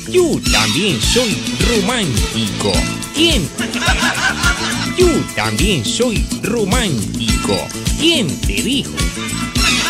Yo también soy romántico. ¿Quién? Yo también soy romántico. ¿Quién te dijo?